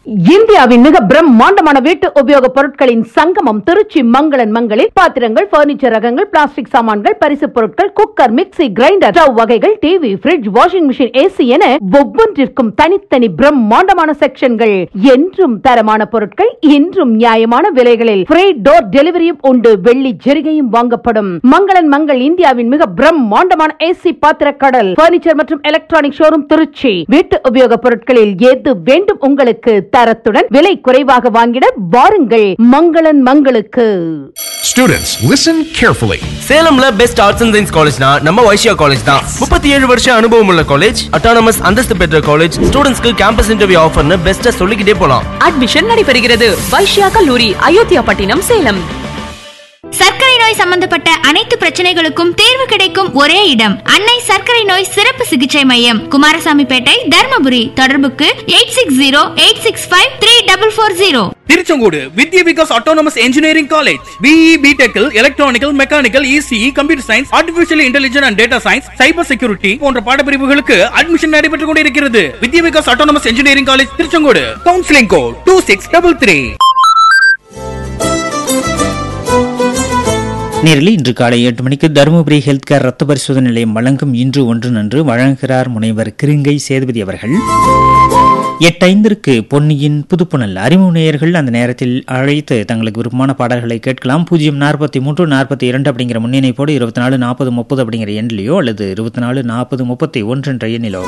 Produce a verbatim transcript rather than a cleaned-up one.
இந்தியாவின் மிக பிரம்மாண்டமான வீட்டு உபயோக பொருட்களின் சங்கமம் திருச்சி மங்களன் மங்களில் பாத்திரங்கள், பர்னிச்சர் ரகங்கள், பிளாஸ்டிக் சாமான்கள், பரிசு பொருட்கள், குக்கர், மிக்ஸி, கிரைண்டர், ஸ்டவ் வகைகள், TV, fridge, washing machine, AC என ஒவ்வொன்றிற்கும் தனித்தனி பிரம்மாண்டமான செக்ஷன்கள். என்றும் தரமான பொருட்கள், இன்றும் நியாயமான விலைகளில் ஃப்ரீ டோர் டெலிவரியும் உண்டு. வெள்ளி ஜெரிகையும் வாங்கப்படும். மங்களன் மங்கள் இந்தியாவின் மிக பிரம்மாண்டமான ஏசி பாத்திர கடல், பர்னிச்சர் மற்றும் எலக்ட்ரானிக் ஷோரூம் திருச்சி. வீட்டு உபயோக பொருட்களில் எது வேண்டும் உங்களுக்கு தரத்துடன் விலை குறைவாக வாங்கிட வாருங்கள் மங்களன் மங்களுக்கு. Students, listen carefully. சேலம்ல best arts and science காலேஜ்னா நம்ம வைஷ்யா காலேஜ் தான். முப்பத்தி ஏழு வருஷம் அனுபவம் உள்ள காலேஜ், அட்டானமஸ் அந்தஸ்து பெற்ற காலேஜ், ஸ்டூடெண்ட்ஸ்க்கு கேம்பஸ் இன்டர்வியூ ஆஃபர்னு பெஸ்ட்டா சொல்லிக்கிட்டே போலாம். அட்மிஷன் நடைபெறுகிறது. வைஷ்யா கல்லூரி, அயோத்தியா பட்டினம், சேலம். சர்க்கரை நோய் சம்பந்தப்பட்ட அனைத்து பிரச்சனைகளுக்கும் தீர்வு கிடைக்கும் ஒரே இடம் அன்னை சர்க்கரை நோய் சிறப்பு சிகிச்சை மையம், குமாரசாமிப்பேட்டை, தர்மபுரி. தொடர்புக்கு eight six zero eight six five three double four zero. Tiruchengode Vidya Vikas autonomous engineering college. BE, பிடெக்கில் electronical, mechanical, ECE, computer science, artificial intelligence and data science, cyber security போன்ற பாடப்பிரிவுகளுக்கு அட்மிஷன் நடைபெற்றுக் கொண்டிருக்கிறது. வித்யா Vikas autonomous engineering college Tiruchengode. Counselling code two six double three. நேரில் இன்று காலை எட்டு மணிக்கு Dharmapuri health care ரத்த பரிசோதனை நிலையம் வழங்கும் இன்று ஒன்று நன்று வழங்குகிறார் முனைவர் கிருங்கை சேதுபதி அவர்கள். எட்டு ஐந்திற்கு பொன்னியின் புதுப்புணல் அறிமுக நேயர்கள் அந்த நேரத்தில் அழைத்து தங்களுக்கு விருப்பமான பாடல்களை கேட்கலாம். பூஜ்ஜியம் நாற்பத்தி மூன்று நாற்பத்தி இரண்டு அப்படிங்கிற முன்னிணைப்போடு இருபத்தி நாலு நாற்பது முப்பது அப்படிங்கிற எண்ணிலையோ அல்லது இருபத்தி நாலு நாற்பது முப்பத்தி ஒன்று என்ற எண்ணிலோ